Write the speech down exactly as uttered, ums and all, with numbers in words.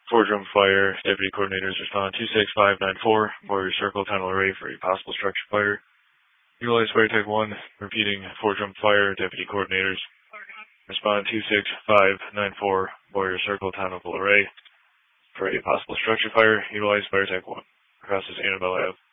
Four drum fire. Deputy coordinators respond two six five nine four. Warrior circle tunnel array for a possible structure fire. Utilize fire type one. Repeating four drum fire. Deputy coordinators respond two six five nine four. Warrior circle tunnel array for a possible structure fire. Utilize fire type one. Process Annabelle Ave.